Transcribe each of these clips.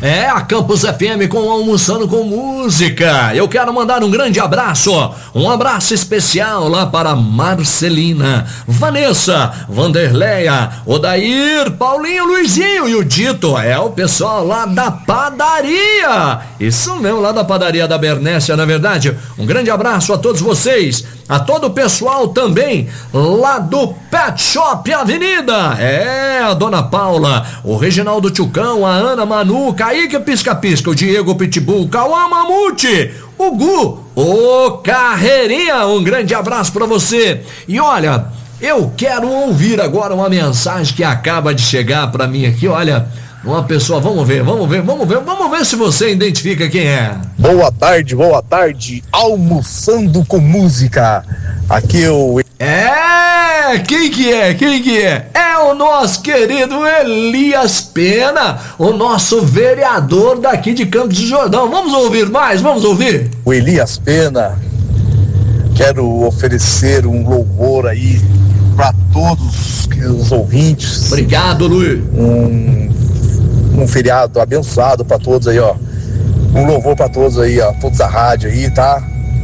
É a Campus FM com Almoçando com Música. Eu quero mandar um grande abraço, um abraço especial lá para Marcelina, Vanessa, Vanderleia, Odair, Paulinho, Luizinho e o Dito. É o pessoal lá da padaria. Isso mesmo, lá da padaria da Bernécia, na verdade. Um grande abraço a todos vocês, a todo o pessoal também lá do Pet Shop Avenida. É, a Dona Paula, o Reginaldo Tchucão, a Ana Manu, Kaique Pisca-Pisca, o Diego Pitbull, Cauã Mamute, o Gu, o Carreirinha. Um grande abraço pra você. E olha, eu quero ouvir agora uma mensagem que acaba de chegar pra mim aqui, olha, uma pessoa, vamos ver se você identifica quem é. Boa tarde, Almoçando com Música. Aqui eu... Quem que é? É o nosso querido Elias Pena, o nosso vereador daqui de Campos do Jordão. Vamos ouvir mais? O Elias Pena, quero oferecer um louvor aí para todos os ouvintes. Obrigado, Luiz. Um feriado abençoado para todos aí, ó. Um louvor para todos aí, ó. Todos da rádio aí, tá?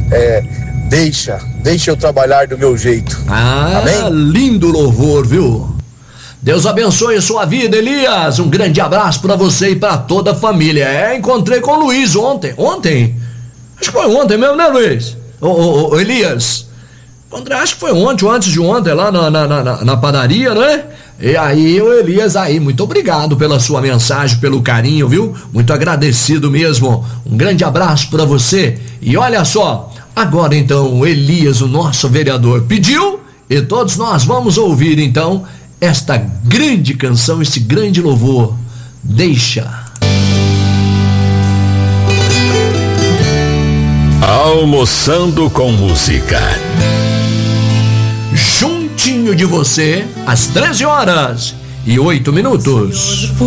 Deixa eu trabalhar do meu jeito. Amém? Lindo louvor, viu? Deus abençoe a sua vida, Elias. Um grande abraço pra você e pra toda a família. Encontrei com o Luiz ontem. Acho que foi ontem mesmo, né, Luiz? Ô, Elias. André, acho que foi ontem ou antes de ontem lá na padaria, né? E aí, o Elias aí, muito obrigado pela sua mensagem, pelo carinho, viu? Muito agradecido mesmo. Um grande abraço pra você. E olha só, agora então, o Elias, o nosso vereador, pediu e todos nós vamos ouvir então esta grande canção, esse grande louvor. Deixa. Almoçando com Música. Juntinho de você, às 13h08.